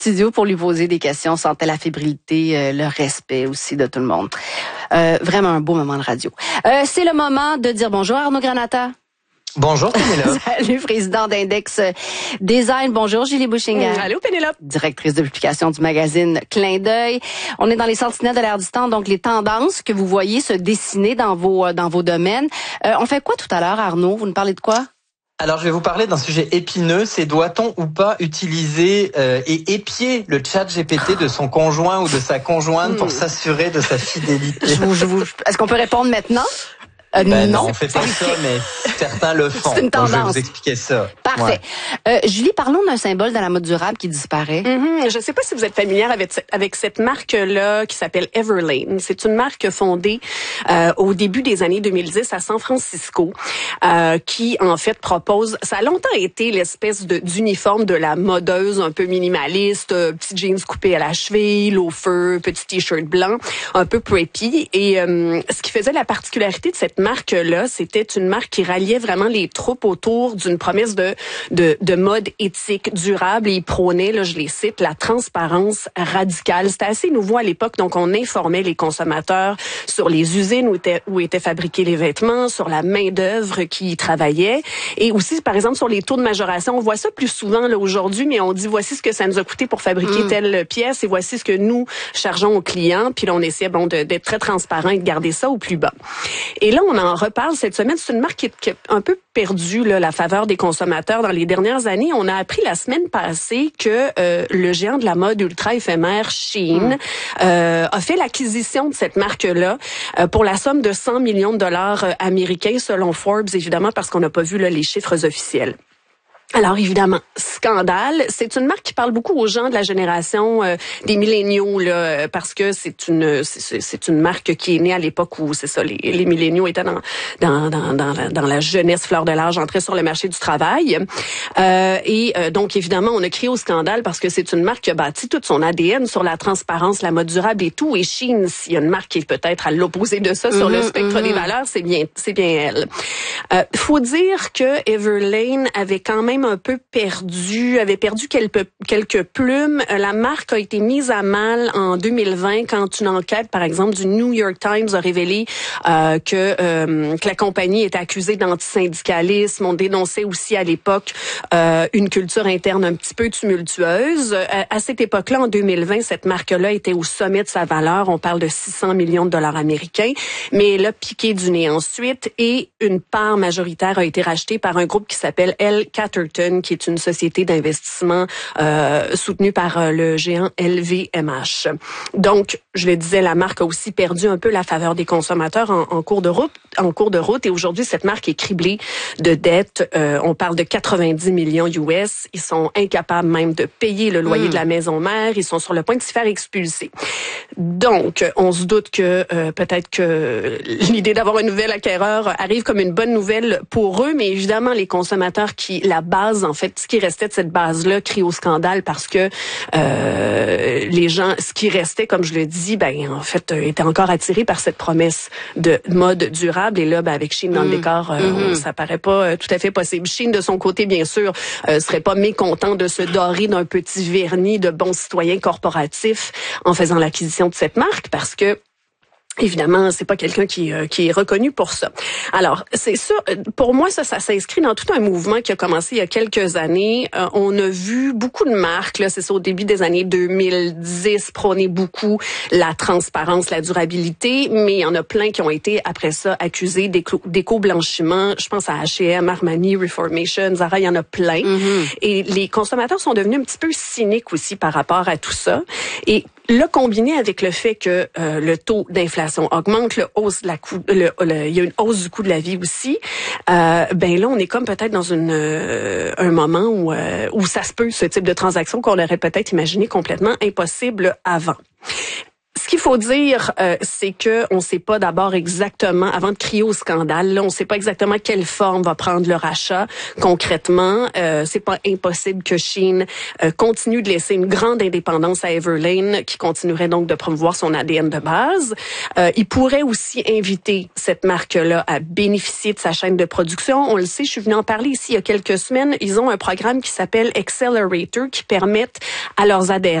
studio pour lui poser des questions. On sentait la fébrilité, le respect aussi de tout le monde. Vraiment un beau moment de radio. C'est le moment de dire bonjour à Arnaud Granata. Bonjour Pénélope. Salut, président d'Index Design. Bonjour Julie Bouchinger. Allô Pénélope. Directrice de publication du magazine Clin d'œil. On est dans les sentinelles de l'air du temps, donc les tendances que vous voyez se dessiner dans vos domaines. On fait quoi tout à l'heure, Arnaud? Vous nous parlez de quoi? Alors, je vais vous parler d'un sujet épineux, c'est doit-on ou pas utiliser et épier le chat GPT de son conjoint ou de sa conjointe pour s'assurer de sa fidélité? Est-ce qu'on peut répondre maintenant? Non, on fait pas ça, mais certains le font. C'est une tendance. Donc, je vais vous expliquer ça. Parfait. Ouais. Julie, parlons d'un symbole de la mode durable qui disparaît. Je ne sais pas si vous êtes familière avec cette marque-là qui s'appelle Everlane. C'est une marque fondée au début des années 2010 à San Francisco, qui en fait propose. Ça a longtemps été l'espèce d'uniforme de la modeuse un peu minimaliste, petit jeans coupé à la cheville, loafer, petit t-shirt blanc, un peu preppy. Et ce qui faisait la particularité de cette marque-là, c'était une marque qui ralliait vraiment les troupes autour d'une promesse de mode éthique, durable, et ils prônaient, là, je les cite, la transparence radicale. C'était assez nouveau à l'époque, donc on informait les consommateurs sur les usines où étaient fabriqués les vêtements, sur la main-d'œuvre qui y travaillait, et aussi, par exemple, sur les taux de majoration. On voit ça plus souvent là aujourd'hui, mais on dit voici ce que ça nous a coûté pour fabriquer telle pièce et voici ce que nous chargeons aux clients. Puis là, on essayait d'être très transparent et de garder ça au plus bas. Et là, on en reparle cette semaine. C'est une marque qui a un peu perdu là, la faveur des consommateurs dans les dernières années. On a appris la semaine passée que le géant de la mode ultra éphémère Shein a fait l'acquisition de cette marque-là pour la somme de 100 millions de dollars américains selon Forbes, évidemment, parce qu'on n'a pas vu là, les chiffres officiels. Alors évidemment, scandale. C'est une marque qui parle beaucoup aux gens de la génération des milléniaux là, parce que c'est une marque qui est née à l'époque où c'est ça, les milléniaux étaient dans la jeunesse fleur de l'âge, entraient sur le marché du travail. Donc évidemment, on a crié au scandale parce que c'est une marque qui a bâti toute son ADN sur la transparence, la mode durable et tout. Et Shein, s'il y a une marque qui est peut-être à l'opposé de ça sur le spectre des valeurs, c'est bien elle. Faut dire que Everlane avait quand même avait perdu quelques plumes. La marque a été mise à mal en 2020 quand une enquête, par exemple, du New York Times a révélé que la compagnie était accusée d'antisyndicalisme. On dénonçait aussi à l'époque une culture interne un petit peu tumultueuse. À cette époque-là, en 2020, cette marque-là était au sommet de sa valeur. On parle de 600 millions de dollars américains, mais elle a piqué du nez ensuite et une part majoritaire a été rachetée par un groupe qui s'appelle L. Catterton, qui est une société d'investissement soutenue par le géant LVMH. Donc, je le disais, la marque a aussi perdu un peu la faveur des consommateurs en cours de route. Et aujourd'hui, cette marque est criblée de dettes. On parle de 90 millions US. Ils sont incapables même de payer le loyer de la maison mère. Ils sont sur le point de s'y faire expulser. Donc, on se doute que peut-être que l'idée d'avoir un nouvel acquéreur arrive comme une bonne nouvelle pour eux, mais évidemment, les consommateurs en fait, ce qui restait de cette base-là crie au scandale parce que les gens, ce qui restait, comme je le dis, en fait, étaient encore attirés par cette promesse de mode durable. Et là, avec Shein dans le décor, ça paraît pas tout à fait possible. Shein, de son côté, bien sûr, serait pas mécontent de se dorer d'un petit vernis de bon citoyen corporatif en faisant l'acquisition de cette marque parce que évidemment, c'est pas quelqu'un qui est reconnu pour ça. Alors, c'est sûr, pour moi, ça s'inscrit dans tout un mouvement qui a commencé il y a quelques années. On a vu beaucoup de marques, là, c'est ça, au début des années 2010, prôner beaucoup la transparence, la durabilité, mais il y en a plein qui ont été, après ça, accusés d'éco-blanchiment. Je pense à H&M, Armani, Reformation, Zara, il y en a plein. Et les consommateurs sont devenus un petit peu cyniques aussi par rapport à tout ça. Et le combiné avec le fait que le taux d'inflation augmente, il y a une hausse du coût de la vie aussi. Là, on est comme peut-être dans un moment où ça se peut, ce type de transaction qu'on aurait peut-être imaginé complètement impossible avant. Ce qu'il faut dire, c'est que on sait pas d'abord exactement, avant de crier au scandale, là, on sait pas exactement quelle forme va prendre le rachat concrètement. C'est pas impossible que Shein continue de laisser une grande indépendance à Everlane, qui continuerait donc de promouvoir son ADN de base. Il pourrait aussi inviter cette marque-là à bénéficier de sa chaîne de production. On le sait, je suis venue en parler ici il y a quelques semaines. Ils ont un programme qui s'appelle Accelerator qui permet à leurs adhérents